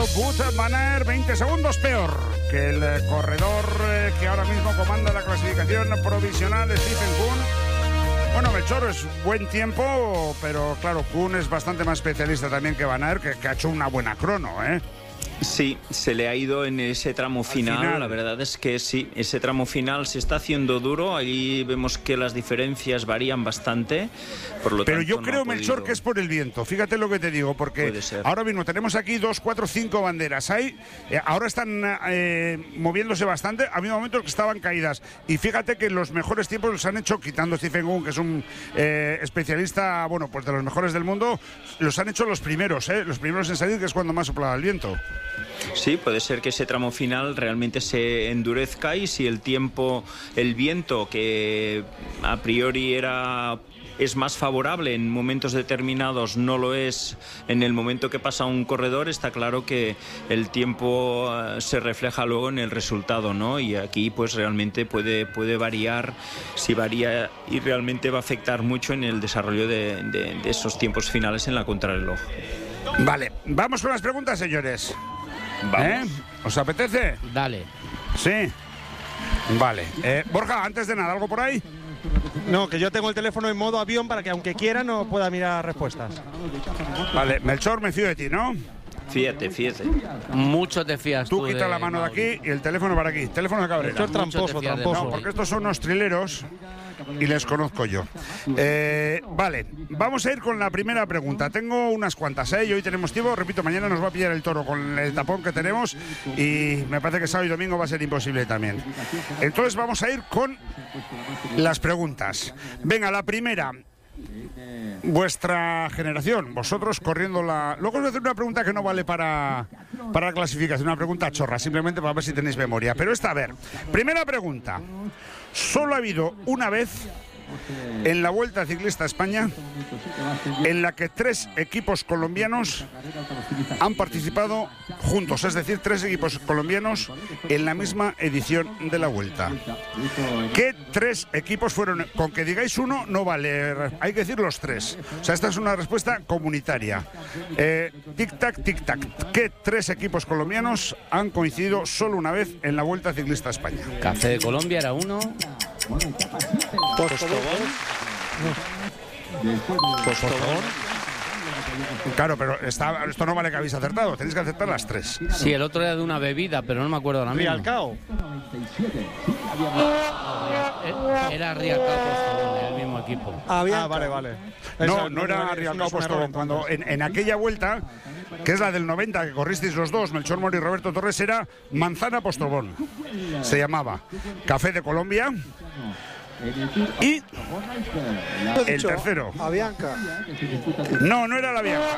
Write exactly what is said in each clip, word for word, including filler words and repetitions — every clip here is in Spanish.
Wout van Aert, veinte segundos peor que el eh, corredor eh, que ahora mismo comanda la clasificación provisional, Stephen Kuhn. Bueno, Melchor es buen tiempo, pero claro, Kuhn es bastante más especialista también que Van Aert, que, que ha hecho una buena crono, ¿eh? Sí, se le ha ido en ese tramo final. final, la verdad es que sí, ese tramo final se está haciendo duro, ahí vemos que las diferencias varían bastante, por lo Pero tanto, yo no creo, ha podido... Melchor, que es por el viento, fíjate lo que te digo, porque ahora mismo tenemos aquí dos, cuatro, cinco banderas, hay, eh, ahora están eh, moviéndose bastante, ha habido momentos que estaban caídas, y fíjate que los mejores tiempos los han hecho, quitando Stephen Kuhn, que es un eh, especialista, bueno, pues de los mejores del mundo, los han hecho los primeros, eh, los primeros en salir, que es cuando más soplaba el viento. Sí, puede ser que ese tramo final realmente se endurezca y si el tiempo, el viento que a priori era es más favorable en momentos determinados, no lo es en el momento que pasa un corredor, está claro que el tiempo uh, se refleja luego en el resultado, ¿no? Y aquí pues realmente puede, puede variar, si varía y realmente va a afectar mucho en el desarrollo de, de, de esos tiempos finales en la contrarreloj. Vale, vamos con las preguntas, señores. ¿Eh? ¿Os apetece? Dale. Sí. Vale. Eh, Borja, antes de nada, ¿algo por ahí? No, que yo tengo el teléfono en modo avión para que aunque quiera no pueda mirar respuestas. Vale, Melchor, me fío de ti, ¿no? Fíjate, fíjate. Mucho te fías tú. Tú quita de la mano Mauri. de aquí y el teléfono para aquí. Teléfono de Cabrera. Esto es tramposo, tramposo. No, porque estos son unos trileros y les conozco yo. Eh, vale, vamos a ir con la primera pregunta. Tengo unas cuantas, ¿eh? Y hoy tenemos tiempo. Repito, mañana nos va a pillar el toro con el tapón que tenemos y me parece que sábado y domingo va a ser imposible también. Entonces vamos a ir con las preguntas. Venga, la primera. Vuestra generación, vosotros corriendo la... Luego os voy a hacer una pregunta que no vale para, para la clasificación, una pregunta chorra, simplemente para ver si tenéis memoria. Pero esta, a ver, primera pregunta. Solo ha habido una vez en la Vuelta Ciclista a España en la que tres equipos colombianos han participado juntos, es decir, tres equipos colombianos en la misma edición de la Vuelta. ¿Qué tres equipos fueron? Con que digáis uno no vale, hay que decir los tres. O sea, esta es una respuesta comunitaria. Eh, tic-tac, tic-tac. ¿Qué tres equipos colombianos han coincidido solo una vez en la Vuelta Ciclista a España? Café de Colombia era uno. Postobón. Postobón. Claro, pero está, esto no vale que habéis acertado, tenéis que acertar las tres. Sí, el otro era de una bebida, pero no me acuerdo ahora mismo. Rialcao. Era Rialcao Postobón, el mismo equipo. Ah, vale, vale. No, no era Rialcao Postobón. Cuando en, en aquella vuelta, que es la del noventa, que corristeis los dos, Melchor Moro y Roberto Torres, era Manzana Postobón. Se llamaba Café de Colombia. Y el tercero. Avianca. No, no era la Bianca.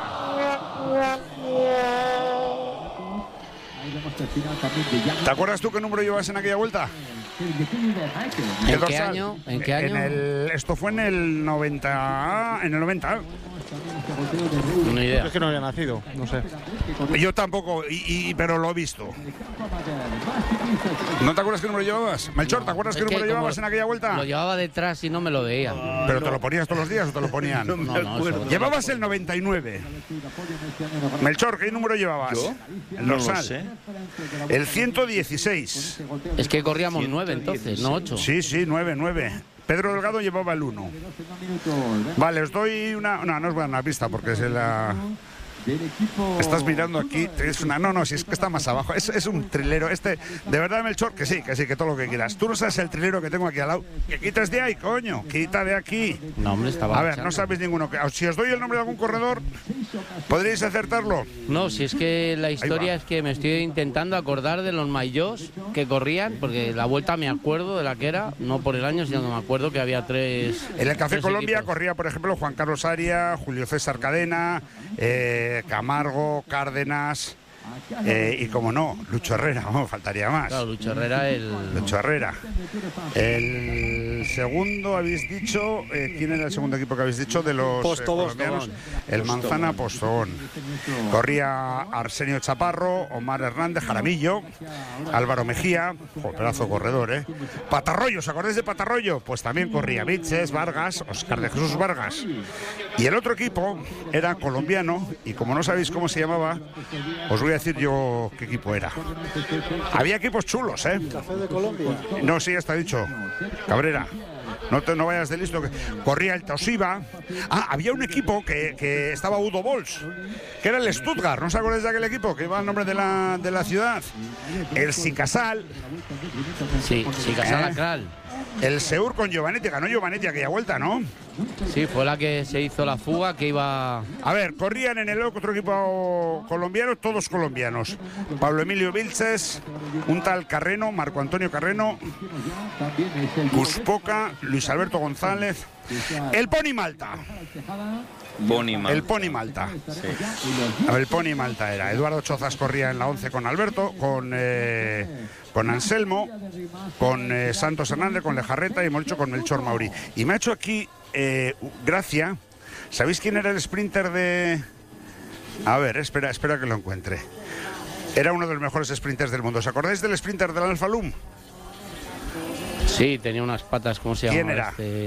¿Te acuerdas tú qué número llevas en aquella vuelta? ¿En qué año? ¿En qué año? En el, esto fue en el noventa. En el noventa. Una idea. Es que no había nacido, no sé. Yo tampoco, y, y, pero lo he visto. ¿No te acuerdas qué número llevabas? Melchor, ¿te acuerdas Es qué que número llevabas en aquella vuelta? Lo llevaba detrás y no me lo veía. ¿Pero te lo ponías todos los días o te lo ponían? No, no, eso- Llevabas el noventa y nueve. Melchor, ¿qué número llevabas? ¿Yo? El No lo dorsal. sé. El ciento dieciséis. Es que corríamos nueve entonces, no ocho. Sí, sí, nueve, nueve. Pedro Delgado llevaba el uno. Vale, os doy una... No, no os voy a dar una pista porque es la... Estás mirando aquí, es una... No, no, si es que está más abajo. Es, es un trilero. Este, de verdad, Melchor, que sí, que sí, que todo lo que quieras. Tú no sabes el trilero que tengo aquí al lado. Que quites de ahí, coño. Quita de aquí. No, hombre, estaba. A ver, echando. no sabéis ninguno. Si os doy el nombre de algún corredor, ¿podríais acertarlo? No, si es que la va. historia es que me estoy intentando acordar de los mayos que corrían, porque la vuelta me acuerdo de la que era, no por el año, sino que me acuerdo que había tres. En el Café tres Colombia equipos. corría, por ejemplo, Juan Carlos Aria, Julio César Cadena, eh, Camargo, Cárdenas eh, y, como no, Lucho Herrera. Oh, faltaría más. Claro, Lucho Herrera, el. Lucho Herrera. El segundo, habéis dicho, eh, ¿quién era el segundo equipo que habéis dicho de los eh, colombianos? El Manzana Postobón. Corría Arsenio Chaparro, Omar Hernández, Jaramillo, Álvaro Mejía, jo, pedazo corredor, ¿eh? Patarroyo, ¿os acordáis de Patarroyo? Pues también corría Viches, Vargas, Oscar de Jesús Vargas. Y el otro equipo era colombiano, y como no sabéis cómo se llamaba, os voy a voy a decir yo qué equipo era. Había equipos chulos, ¿eh? Café de Colombia. No, sí, está dicho. Cabrera. No, te, no vayas de listo. Que corría el Toshiba. Ah, había un equipo que, que estaba Udo Bols, que era el Stuttgart. ¿No os acordáis de aquel equipo? Que iba al nombre de la, de la ciudad. El Sicasal. Sí, Sicasal ¿Eh? Acral. El Seur con Giovanetti. Ganó Giovanetti aquella vuelta, ¿no? Sí, fue la que se hizo la fuga, que iba... A ver, corrían en el otro equipo colombiano, todos colombianos. Pablo Emilio Vilches, un tal Carreno, Marco Antonio Carreno, Cuspoca, Luis Alberto González, el Pony Malta. Boni Malta. El Pony Malta. Sí. A ver, el Pony Malta era. Eduardo Chozas corría en la once con Alberto, con, eh, con Anselmo, con eh, Santos Hernández, con Lejarreta y hemos dicho con Melchor Mauri. Y me ha hecho aquí eh, gracia. ¿Sabéis quién era el sprinter de...? A ver, espera, espera que lo encuentre. Era uno de los mejores sprinters del mundo. ¿Os acordáis del sprinter del Alfa Lum? Sí, tenía unas patas, ¿cómo se llama? ¿Quién era? Este,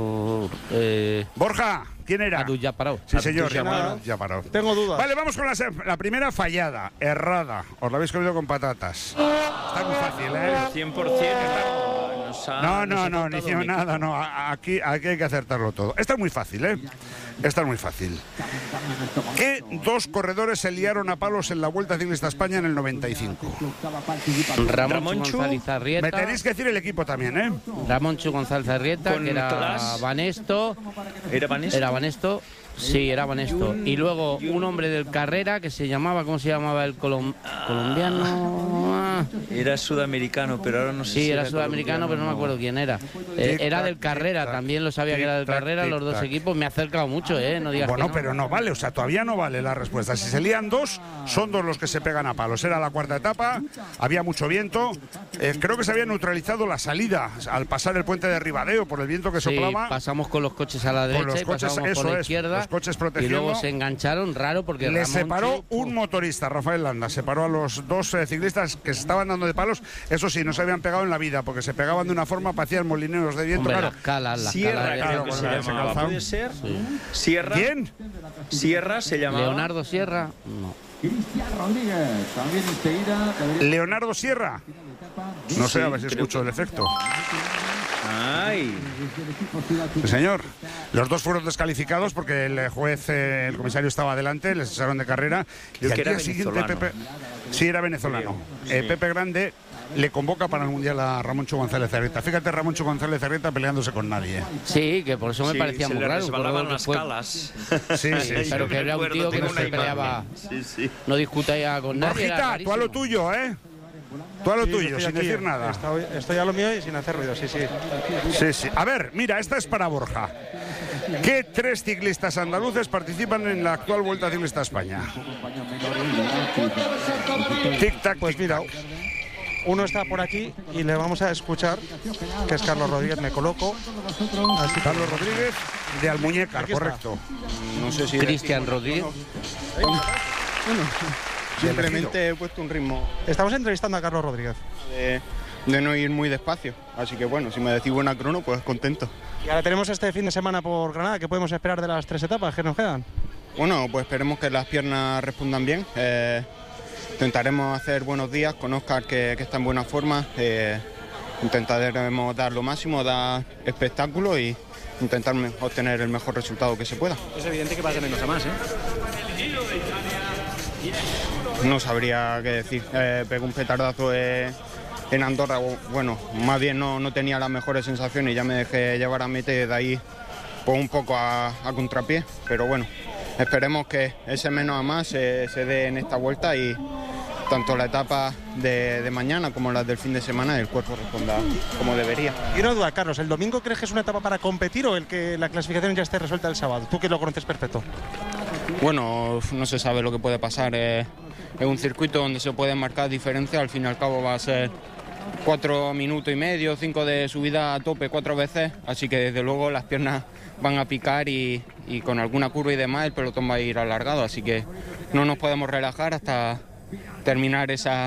eh, Borja, ¿quién era? Adu Yaparov. Sí, señor, Ya parado. ya parado. Tengo dudas. Vale, vamos con la, se- la primera fallada, errada. Os la habéis comido con patatas. Está muy fácil, ¿eh? cien por ciento no, nos ha- No, nos no, ha no, faltado ni hicimos un nada, no. a- Aquí, aquí hay que acertarlo todo. Esta es muy fácil, ¿eh? Esta es muy fácil. ¿Qué dos corredores se liaron a palos en la Vuelta Ciclista a España en el noventa y cinco? Ramón Ramonchu. González Arrieta. Me tenéis que decir el equipo también, ¿eh? Ramón Chu González Arrieta, Con que era Clas. Banesto. ¿Era Vanessa? Era Banesto. Sí, era Banesto. Y luego un hombre del Carrera que se llamaba, ¿cómo se llamaba el colom- colombiano? Ah, Era sudamericano, pero ahora no sé sí, si era sudamericano, pero no me acuerdo quién era. Eh, era del Carrera, también lo sabía que era del Tic-tac, Carrera, los dos tic-tac. equipos. Me ha acercado mucho, ¿eh? No digas Bueno, que no. pero no vale, o sea, todavía no vale la respuesta. Si se lían dos, son dos los que se pegan a palos. Era la cuarta etapa, había mucho viento. Eh, creo que se había neutralizado la salida al pasar el puente de Ribadeo por el viento que Sí, soplaba. pasamos con los coches a la derecha los y coches, pasamos eso por la es, izquierda. los coches y protegiendo. luego se engancharon, raro, porque Le Ramón separó Chu- un motorista, Rafael Landa, separó a los dos eh, ciclistas que se estaban dando de palos. Eso sí, no se habían pegado en la vida, porque se pegaban de una forma, parecían molineros de viento. Hombre, Claro. las calas, las Sierra, calas. creo Claro, que con se la- ese llamaba. calzado. ¿Puede ser? Sierra. ¿Quién? Sierra se llamaba. Leonardo Sierra, no. ¿Leonardo Sierra? No sé, a ver si creo escucho que- el efecto. Ay. Sí, señor. Los dos fueron descalificados porque el juez, eh, el comisario estaba adelante, les echaron de carrera. Y Creo al que era día siguiente, venezolano. Pepe. Sí, era venezolano. Creo, Eh, sí. Pepe Grande le convoca para el Mundial a Ramón Chu González Arrieta. Fíjate, Ramón Chu González Arrieta peleándose con nadie. Sí, que por eso me Sí, parecía se muy le raro. resbalaban porque las fue- calas. Sí, sí, sí. Pero que era un tío que no Tengo se una peleaba, imagen. Sí, sí. no discutía con nadie. era Borjita, tú a lo rarísimo. tuyo, ¿eh? Tú a lo Sí, tuyo, estoy sin aquí, decir nada. Estoy, estoy a lo mío y sin hacer ruido, sí, sí. Sí, sí. A ver, mira, esta es para Borja. ¿Qué tres ciclistas andaluces participan en la actual Vuelta Ciclista a España? Tic-tac, Pues mira, tic-tac. uno está por aquí y le vamos a escuchar, que es Carlos Rodríguez, me coloco. Así Carlos Rodríguez de Almuñécar, Aquí está. correcto. No sé si Cristian Rodríguez. simplemente he puesto un ritmo Estamos entrevistando a Carlos Rodríguez. de, de no ir muy despacio. Así que bueno, si me decís buena crono, pues contento. Y ahora tenemos este fin de semana por Granada. ¿Qué podemos esperar de las tres etapas que nos quedan? Bueno, pues esperemos que las piernas respondan bien. Eh, intentaremos hacer buenos días con Óscar, que, que está en buena forma. Eh, intentaremos dar lo máximo, dar espectáculo y intentar me- obtener el mejor resultado que se pueda. Es evidente que va de menos a más, ¿eh? No sabría qué decir. Eh, pegó un petardazo eh, en Andorra. o- Bueno, más bien no, no tenía las mejores sensaciones y ya me dejé llevar a meta y de ahí pues, un poco a, a contrapié. Pero bueno, esperemos que ese menos a más se, se dé en esta vuelta y tanto la etapa de, de mañana como las del fin de semana el cuerpo responda como debería. Y una duda, Carlos, ¿el domingo crees que es una etapa para competir o el que la clasificación ya esté resuelta el sábado? Tú que lo conoces perfecto. Bueno, no se sabe lo que puede pasar. eh, es un circuito donde se puede marcar diferencia. Al fin y al cabo va a ser cuatro minutos y medio, cinco de subida a tope cuatro veces. Así que desde luego las piernas van a picar y, y con alguna curva y demás el pelotón va a ir alargado. Así que no nos podemos relajar hasta terminar esa,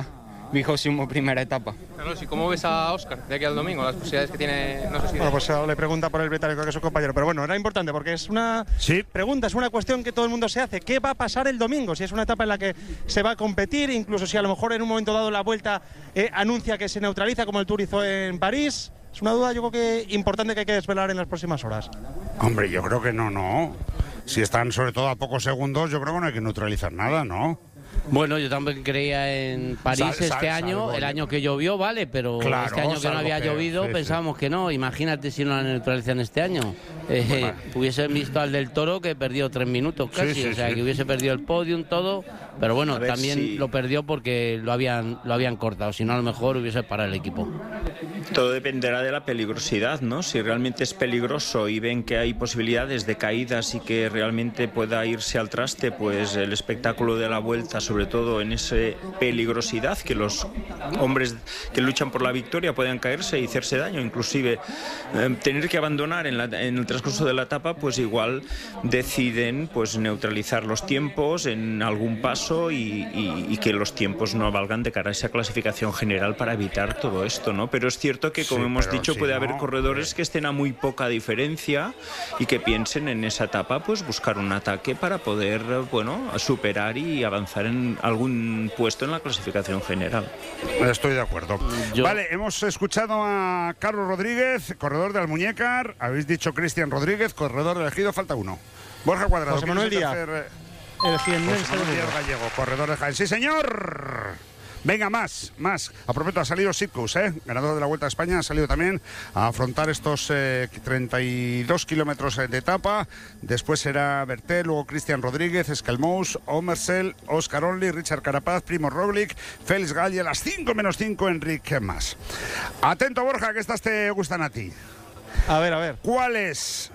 vigésimo primera etapa. Carlos, ¿y cómo ves a Óscar de aquí al domingo? Las posibilidades que tiene, no sé si... Bueno, pues le pregunta por el británico que es su compañero, pero bueno, era importante porque es una sí. pregunta, es una cuestión que todo el mundo se hace. ¿Qué va a pasar el domingo? Si es una etapa en la que se va a competir, incluso si a lo mejor en un momento dado la Vuelta eh, anuncia que se neutraliza como el Tour hizo en París. Es una duda, yo creo que importante que hay que desvelar en las próximas horas. Hombre, yo creo que no, no. Si están sobre todo a pocos segundos, yo creo que no hay que neutralizar nada, ¿no? Bueno, yo también creía en París Sal, sal, este año, salvo, el año que llovió, vale, pero claro, este año que no había que, llovido sí, pensábamos sí. que no. Imagínate si no la neutralizan este año. Eh, bueno. Hubiesen visto al del Toro que perdió tres minutos casi, Sí, sí, o sea, sí. que hubiese perdido el podium, todo. Pero bueno, A ver también si- lo perdió porque lo habían, lo habían cortado, si no a lo mejor hubiese parado el equipo. Todo dependerá de la peligrosidad, ¿no? Si realmente es peligroso y ven que hay posibilidades de caídas y que realmente pueda irse al traste, pues el espectáculo de la Vuelta, sobre todo en esa peligrosidad, que los hombres que luchan por la victoria puedan caerse y hacerse daño, inclusive eh, tener que abandonar en, la, en el transcurso de la etapa, pues igual deciden pues neutralizar los tiempos en algún paso y, y, y que los tiempos no valgan de cara a esa clasificación general para evitar todo esto, ¿no? Pero es cierto que, como Sí, hemos pero dicho, si puede no, haber corredores que estén a muy poca diferencia y que piensen en esa etapa, pues buscar un ataque para poder, bueno, superar y avanzar en algún puesto en la clasificación general. Estoy de acuerdo. Yo- Vale, hemos escuchado a Carlos Rodríguez, corredor de Almuñécar. Habéis dicho Cristian Rodríguez, corredor de Ejido, falta uno. Borja Cuadrado. José Manuel ¿quieres Díaz. hacer, eh, El jiennense José Manuel del Díaz mundo. Gallego, corredor de Jaén. ¡Sí, señor! Venga, más, más. A propósito, ha salido Sitkus, ¿eh? Ganador de la Vuelta a España, ha salido también a afrontar estos eh, treinta y dos kilómetros de etapa. Después será Bertel, luego Cristian Rodríguez, Escalmous, Omersel, Oscar Only, Richard Carapaz, Primo Roglic, Félix Galle, a las cinco menos cinco, Enrique Mas. Atento, Borja, que estas te gustan a ti. A ver, a ver. ¿Cuál es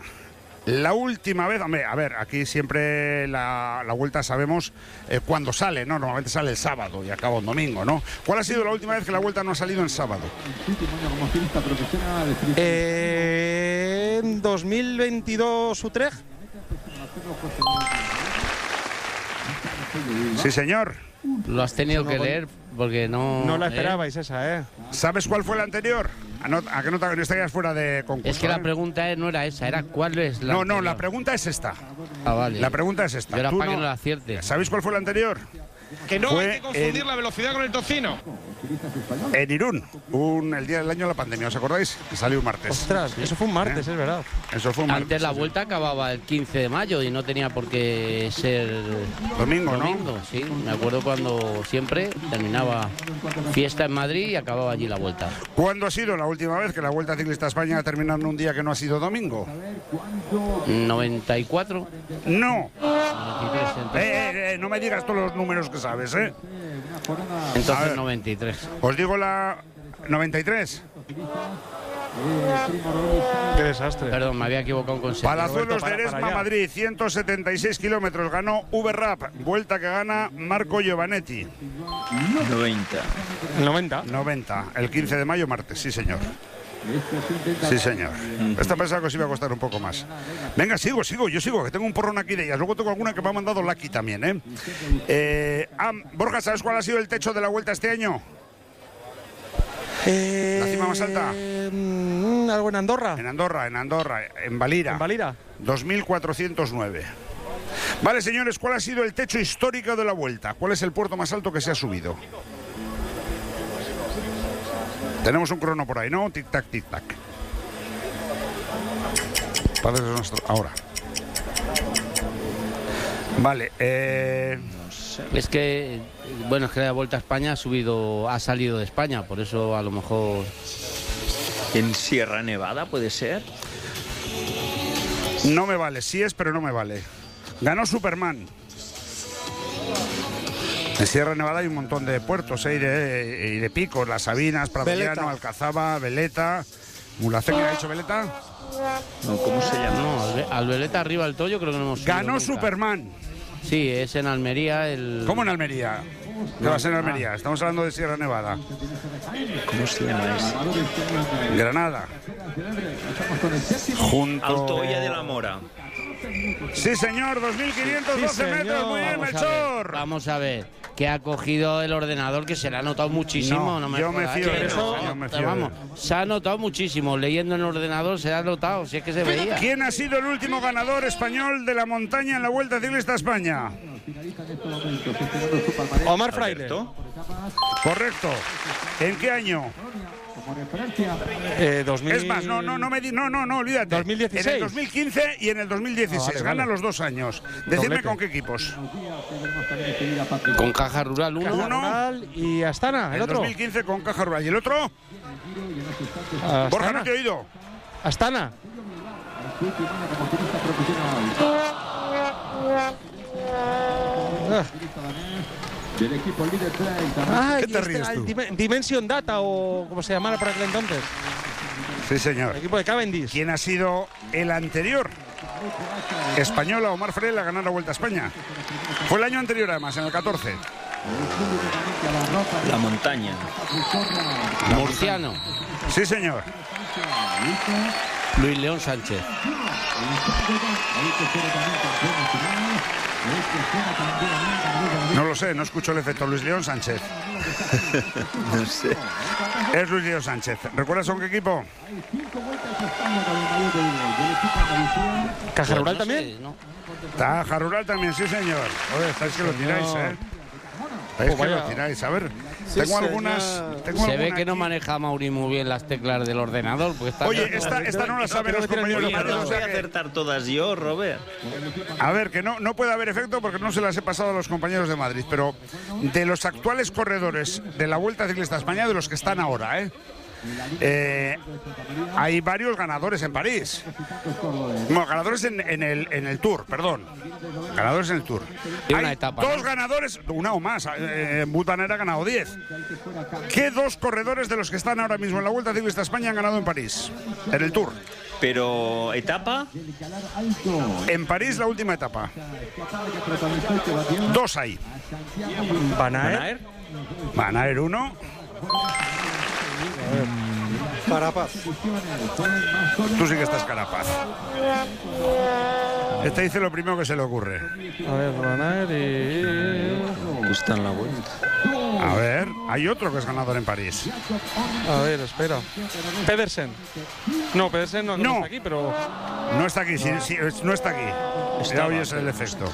la última vez? Hombre, a ver, aquí siempre la, la Vuelta sabemos eh, cuándo sale, ¿no? Normalmente sale el sábado y acaba un domingo, ¿no? ¿Cuál ha sido la última vez que la Vuelta no ha salido en sábado? Eh, en dos mil veintidós Utrecht. Sí, señor. Lo has tenido que leer porque no... No la ¿eh? esperabais esa, ¿eh? ¿Sabes cuál fue la anterior? ¿A, no, a que no te estarías fuera de concurso? Es que la ¿eh? pregunta es- no era esa, era cuál es la No, no, anterior. la pregunta es esta. Ah, vale. La pregunta es esta. Yo era Tú para que no- no la acierte. ¿Sabéis cuál fue la anterior? Que no Fue hay que confundir en- la velocidad con el tocino. En Irún, un, el día del año de la pandemia, ¿os acordáis? Que salió un martes. Ostras, eso fue un martes, es verdad. Eso fue un martes. Antes la Vuelta acababa el quince de mayo y no tenía por qué ser Domingo, ¿no? domingo. Sí, me acuerdo cuando siempre terminaba fiesta en Madrid y acababa allí la Vuelta. ¿Cuándo ha sido la última vez que la Vuelta Ciclista a España ha terminado en un día que no ha sido domingo? noventa y cuatro, No. noventa y tres, entonces, Eh, eh, eh, no me digas todos los números que sabes, ¿eh? a entonces ver. noventa y tres. Os digo la noventa y tres. Qué desastre. Perdón, me había equivocado con seis. Palazuelos Roberto, de para- Eresma, para allá. Madrid, ciento setenta y seis kilómetros. Ganó V-Rap. Vuelta que gana Marco Giovanetti. noventa. El noventa. noventa. El quince de mayo, martes. Sí, señor. Sí, señor. Esta pensaba que os iba a costar un poco más. Venga, sigo, sigo, yo sigo, que tengo un porrón aquí de ellas. Luego tengo alguna que me ha mandado Lucky también, ¿eh? eh ah, Borja, ¿sabes cuál ha sido el techo de la Vuelta este año? Eh, ¿La cima más alta? mm, ¿Algo en Andorra? En Andorra, en Andorra, en Valira. ¿En Valira? dos mil cuatrocientos nueve. Vale, señores, ¿cuál ha sido el techo histórico de la Vuelta? ¿Cuál es el puerto más alto que se ha subido? Tenemos un crono por ahí, ¿no? Tic-tac, tic-tac. Padres de nuestro- Ahora. Vale, eh... Es que, bueno, es que la Vuelta a España ha subido, ha salido de España, por eso a lo mejor... ¿En Sierra Nevada puede ser? no me vale. Sí es, pero no me vale. Ganó Superman. En Sierra Nevada hay un montón de puertos, ¿eh? y, de, y de picos. Las Sabinas, Pradellano, Veleta. Alcazaba, Veleta. Mulacé, ¿quién ha dicho Veleta? No, ¿cómo se llama? No, Albe- Albeleta arriba del Toyo creo que no hemos subido Ganó nunca. Superman. Sí, es en Almería el... ¿Cómo en Almería? ¿Qué va a ser en Almería? Estamos hablando de Sierra Nevada. ¿Cómo se llama ese? Granada. Junto... Alto Hoya de la Mora. Sí, señor, dos mil quinientos doce Sí, metros. Muy bien, Vamos a ver, Melchor. vamos a ver. Que ha cogido el ordenador, que se le ha notado muchísimo. No, No, me yo me jodas, fío ¿eh? de eso, No, yo me pero fío de vamos, se ha notado muchísimo. Leyendo en el ordenador se ha notado, si es que se veía. ¿Quién ha sido el último ganador español de la montaña en la Vuelta Ciclista a España? Omar Fraile. Correcto. ¿En qué año? Eh, dos mil... Es más, no, no, no me di, no, no, no, olvídate. dos mil dieciséis. En el dos mil quince y en el dos mil dieciséis. Ah, vale, Gana vale. los dos años. Decidme Doblete. con qué equipos. Con Caja Rural uno. Caja Uno. Rural y Astana, el En otro. dos mil quince con Caja Rural. ¿Y el otro? Astana. Borja, no te he oído. Astana. Ah. Ah, ¿Qué y te este ríes era el tú? Dim- Dimension Data o como se llamara por aquel entonces. Sí, señor. El equipo de Cavendish. ¿Quién ha sido el anterior español a Omar Fraile a ganar la Vuelta a España? Fue el año anterior, además, en el catorce. La montaña. Murciano. Sí, señor. Luis León Sánchez. No lo sé, no escucho el efecto. Luis León Sánchez. No sé. Es Luis León Sánchez. ¿Recuerdas con qué equipo? Caja Pues Rural no también. sé, ¿no? Caja Rural también, sí, señor. Joder, estáis que lo tiráis, ¿eh? Estáis Pues que lo vaya. tiráis. A ver, Sí, tengo señor. algunas. Tengo Se ve alguna que no aquí. maneja Mauri muy bien las teclas del ordenador. Porque está Oye, esta, esta no la saben creo los que tiene compañeros de Oye, Madrid, no o las voy sea a que- acertar todas yo, Robert. A ver, que no, no puede haber efecto porque no se las he pasado a los compañeros de Madrid, pero de los actuales corredores de la Vuelta Ciclista a España, de los que están ahora, ¿eh? Eh, hay varios ganadores en París. Bueno, ganadores en, en el, en el Tour, perdón. Ganadores en el Tour. Y una Hay etapa, dos ¿no? ganadores, una o más. Eh, Wout van Aert ha ganado diez. ¿Qué dos corredores de los que están ahora mismo en la Vuelta Ciclista a España han ganado en París? En el Tour. Pero, ¿etapa? En París, la última etapa. Dos hay. Van ¿Van Aert. Aert? Van Aert uno. Carapaz. Tú sí que estás Carapaz. Este dice lo primero que se le ocurre. A ver, Van Aert y... Aquí está en la vuelta. A ver, hay otro que es ganador en París. A ver, espera. Pedersen. No, Pedersen no, no No. está aquí, pero... No está aquí, sí, sí, no está aquí. Ya oyes el efecto.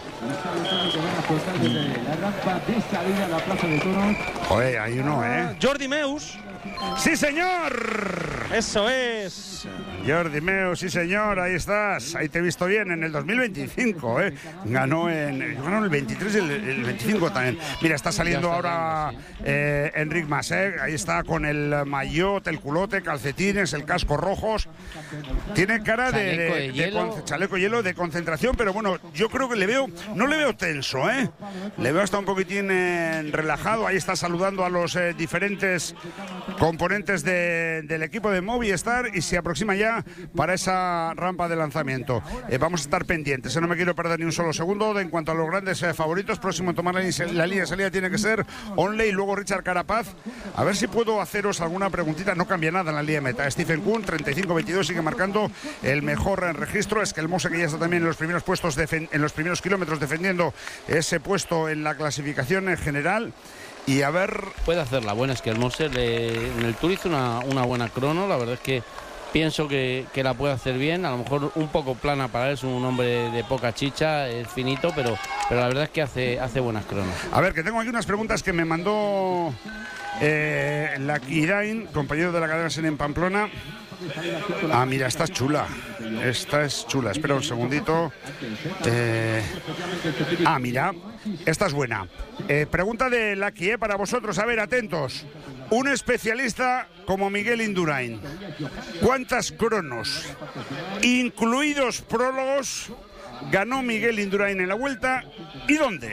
Joder, hay uno, ¿eh? Jordi Meus. ¡Sí, señor! Eso es. Jordi Meu, sí señor, ahí estás. Ahí te he visto bien en el dos mil veinticinco, ¿eh? Ganó en, ganó en el veintitrés y el, el veinticinco también. Mira, está saliendo Ya está ahora eh, Enric Masek, ahí está con el maillot, el culote, calcetines, el casco rojos. Tiene cara de, Chaleco de de- de hielo. con- chaleco de hielo, de concentración, pero bueno, yo creo que le veo, no le veo tenso, ¿eh? Le veo hasta un poquitín eh, relajado. Ahí está saludando a los eh, diferentes componentes de- del equipo de Movistar y se aproxima ya para esa rampa de lanzamiento. Eh, vamos a estar pendientes, eh, no me quiero perder ni un solo segundo. De, en cuanto a los grandes eh, favoritos, próximo en tomar la, línea- la línea de salida tiene que ser Onley y luego Richard Carapaz. A ver si puedo haceros alguna preguntita. No cambia nada en la línea de meta. Stephen Kuhn, treinta y cinco veintidós, sigue marcando el mejor eh, registro. Es que el Mose, que ya está también en los primeros puestos, defen- en los primeros kilómetros defendiendo ese puesto en la clasificación en general. Y a ver, Puede hacer la buena, es que el Moser le- en el Tour hizo una, una buena crono. La verdad es que pienso que, que la puede hacer bien. A lo mejor un poco plana para él, es un hombre de poca chicha, es finito, pero, pero la verdad es que hace, hace buenas cronos. a ver, que tengo aquí unas preguntas que me mandó eh, la Kirain, compañero de la cadena SEN en Pamplona. Ah, mira, esta es chula. Esta es chula. Espera un segundito. Eh, Ah, mira, esta es buena. Eh, pregunta de Lucky, eh, para vosotros. A ver, atentos. Un especialista como Miguel Indurain. ¿Cuántas cronos, incluidos prólogos, ganó Miguel Indurain en la Vuelta y dónde?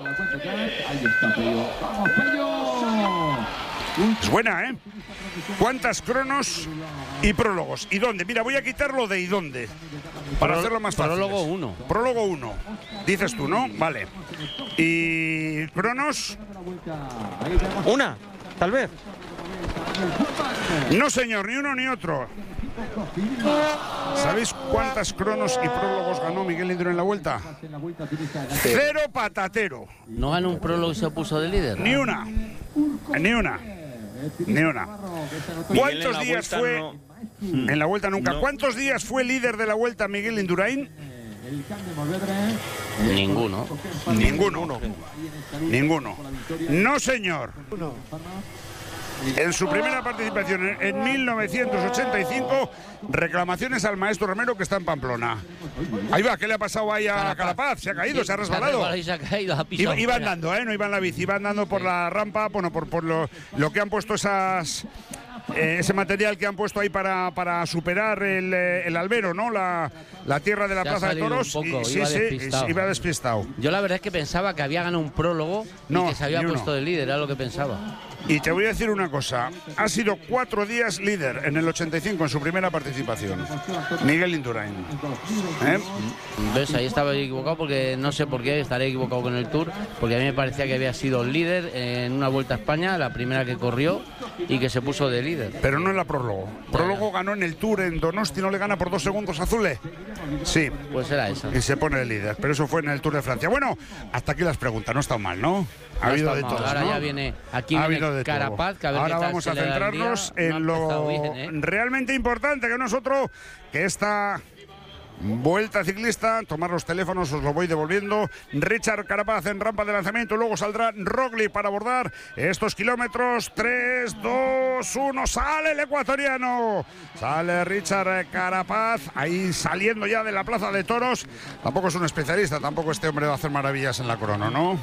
Es buena, ¿eh? ¿Cuántas cronos y prólogos? ¿Y dónde? Mira, voy a quitarlo de ¿y dónde? Para Pró- hacerlo más fácil. prólogo uno. Prólogo uno. Dices tú, ¿no? Vale. ¿Y cronos? Una, tal vez. No, señor, ni uno ni otro. ¿Sabéis cuántas cronos y prólogos ganó Miguel Indurain en la Vuelta? Cero patatero. ¿No ganó un prólogo y se puso de líder? Ni una. Ni una. Ni una. ¿Cuántos días fue? No. En la Vuelta nunca. No. ¿Cuántos días fue líder de la Vuelta Miguel Indurain? Ninguno. Ninguno. Ninguno. No, señor. En su primera participación en mil novecientos ochenta y cinco, reclamaciones al maestro Romero que está en Pamplona. Ahí va, ¿qué le ha pasado ahí a Carapaz? Se ha caído, sí, se ha resbalado. Se ha caído, ha iba, iba andando, ¿eh? No iba en la bici, iba andando por sí. la rampa, bueno, por, por lo, lo que han puesto esas... Eh, ese material que han puesto ahí para, para superar el, el albero, ¿no? La, la tierra de la se Plaza de Toros. Un poco, y, iba, sí, despistado. sí, iba despistado. Yo la verdad es que pensaba que había ganado un prólogo no, y que se había puesto de líder, era lo que pensaba. Y te voy a decir una cosa, ha sido cuatro días líder en el ochenta y cinco en su primera participación. Miguel Indurain. ¿Eh? ¿Ves? Ahí estaba equivocado porque no sé por qué estaré equivocado con el Tour, porque a mí me parecía que había sido líder en una Vuelta a España, la primera que corrió y que se puso de líder. Pero no en la prólogo. Prólogo ganó en el Tour en Donosti, ¿no le gana por dos segundos a Zule? Sí. Pues era eso. Y se pone de líder, pero eso fue en el Tour de Francia. Bueno, hasta aquí las preguntas, no está mal, ¿no? Ha no habido de mal. todo. Ahora ¿no? ya viene, aquí ha viene de Carapaz, que a ver Ahora qué tal vamos a se le da centrarnos el día. en no lo bien, ¿eh? realmente importante, que no es otro que esta Vuelta ciclista. Tomar los teléfonos, os lo voy devolviendo. Richard Carapaz en rampa de lanzamiento, luego saldrá Roglic para abordar estos kilómetros. tres, dos, uno, sale el ecuatoriano. Sale Richard Carapaz, ahí saliendo ya de la Plaza de Toros. Tampoco es un especialista, tampoco este hombre va a hacer maravillas en la crono, ¿no?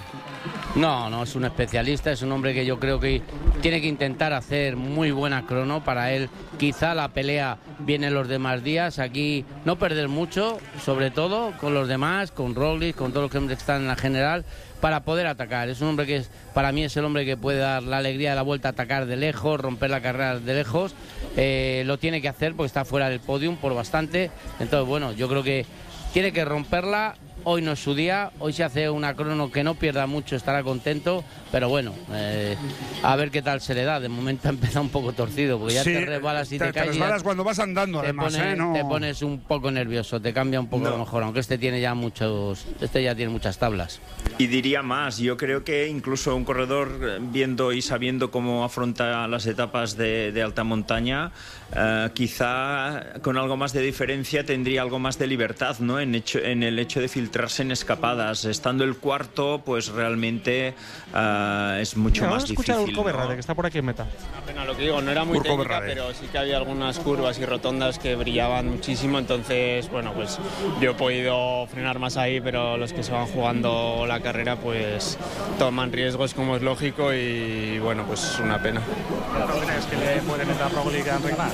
No, no es un especialista, es un hombre que yo creo que tiene que intentar hacer muy buena crono. Para él quizá la pelea viene los demás días, aquí no perder mucho, sobre todo con los demás, con Roglic, con todos los que están en la general, para poder atacar. Es un hombre que es, para mí es el hombre que puede dar la alegría de la Vuelta, atacar de lejos, romper la carrera de lejos. Eh, lo tiene que hacer porque está fuera del podium por bastante. Entonces, bueno, yo creo que tiene que romperla. Hoy no es su día, hoy se hace una crono que no pierda mucho, estará contento, pero bueno, eh, a ver qué tal se le da. De momento ha empezado un poco torcido, porque ya sí, te resbalas y te, te caes. Te resbalas cuando vas andando, te además, pones, ¿eh? No. Te pones un poco nervioso, te cambia un poco no. a lo mejor, aunque este tiene ya muchos, este ya tiene muchas tablas. Y diría más, yo creo que incluso un corredor viendo y sabiendo cómo afronta las etapas de, de alta montaña, eh, quizá con algo más de diferencia tendría algo más de libertad, ¿no? En, hecho, en el hecho de filtrarse en escapadas. Estando el cuarto, pues realmente uh, es mucho Mira, más difícil. Vamos a escuchar a Urco ¿no? Berrade, que está por aquí en meta. Una pena lo que digo, no era muy Urco técnica, Berrade. pero sí que había algunas curvas y rotondas que brillaban muchísimo, entonces, bueno, pues yo he podido frenar más ahí, pero los que se van jugando la carrera, pues toman riesgos como es lógico y, bueno, pues es una pena. ¿No crees que le puede meter Roglic a Enric Mas?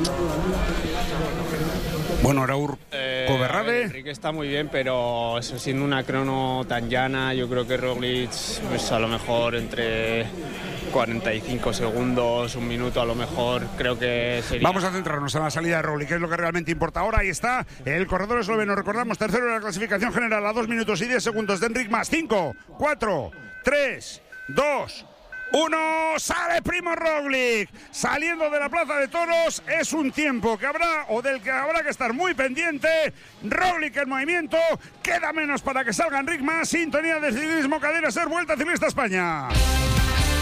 Bueno, ahora Urco Eh, Berrade. Enrique está muy bien, pero eso, siendo una crono tan llana, yo creo que Roglic, pues a lo mejor entre cuarenta y cinco segundos, un minuto a lo mejor, creo que sería... Vamos a centrarnos en la salida de Roglic, que es lo que realmente importa ahora. Ahí está el corredor esloveno, recordamos, tercero en la clasificación general a dos minutos y diez segundos de Enric Mas. cinco, cuatro, tres, dos, uno, sale Primo Roglic, saliendo de la Plaza de Toros. Es un tiempo que habrá, o del que habrá que estar muy pendiente. Roglic en movimiento, queda menos para que salga Enric Mas. Sintonía de ciclismo, cadena SER, Vuelta Ciclista España.